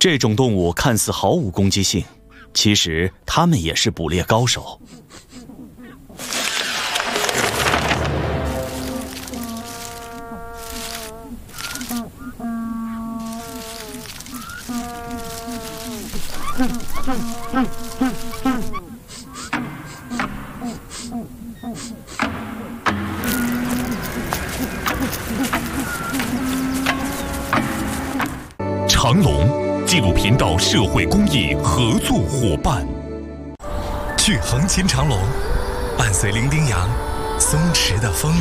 这种动物看似毫无攻击性，其实它们也是捕猎高手。 长隆纪录频道社会公益合作伙伴。去横琴长隆，伴随伶仃洋松弛的风，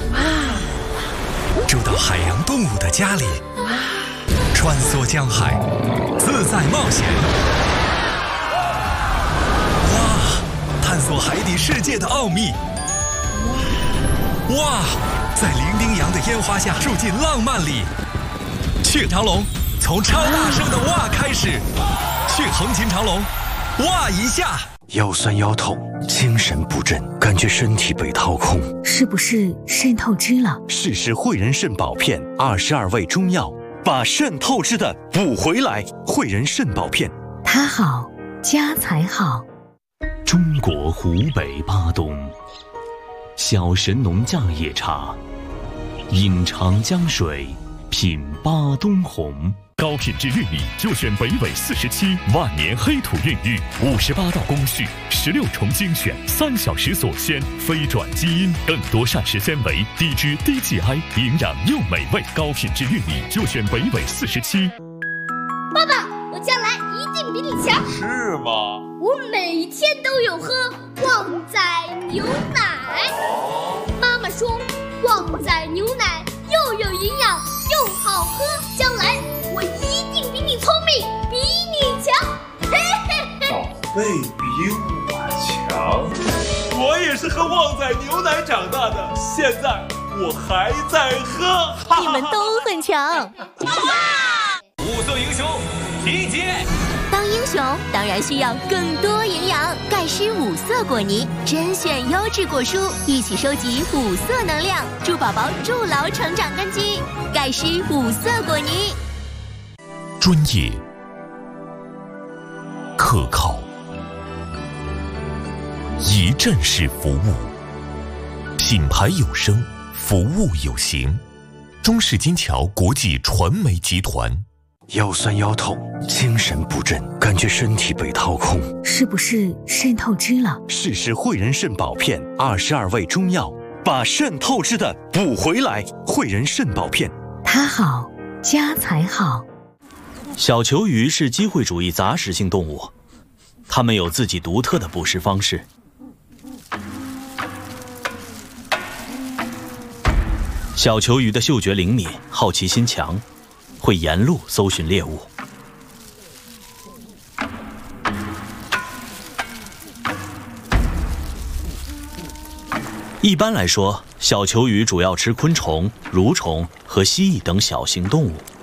住到海洋动物的家里，穿梭江海，自在冒险。哇！探索海底世界的奥秘。哇！在伶仃洋的烟花下住进浪漫里。去长隆，从超大声的哇开始。去横琴长隆，哇一下。 腰酸腰痛，精神不振，感觉身体被掏空， 是不是肾透支了？ 试试汇仁肾宝片，22味中药，把肾透支的补回来。汇仁肾宝片， 它好，家才好。 中国湖北巴东，小神农架野茶，饮长江水，品巴东红。 高品质玉米就选北纬47万年黑土孕育，58道工序，16重精选，3小时锁鲜，非转基因，更多膳食纤维，低脂低 GI， 营养又美味。高品质玉米就选北纬47。 爸爸，我将来一定比你强。 是吗？ 我每天都有喝旺仔牛奶。妈妈说，旺仔牛奶又有营养又好喝，将来我一定比你聪明，比你强。嘿嘿嘿， 宝贝比我强。我也是喝旺仔牛奶长大的，现在我还在喝。 你们都很强。 五色英雄集结。 当英雄当然需要更多营养，钙湿五色果泥，甄选优质果蔬，一起收集五色能量，助宝宝筑牢成长根基。钙湿五色果泥， 专业、可靠、一站式服务，品牌有声，服务有形。中式金桥国际传媒集团。 腰酸腰痛，精神不振，感觉身体被掏空， 是不是肾透支了？ 试试汇仁肾宝片，22味中药，把肾透支的补回来。汇仁肾宝片， 它好，家才好。 小球鱼是机会主义杂食性动物，它们有自己独特的捕食方式。小球鱼的嗅觉灵敏，好奇心强，会沿路搜寻猎物。一般来说，小球鱼主要吃昆虫、蠕虫和蜥蜴等小型动物。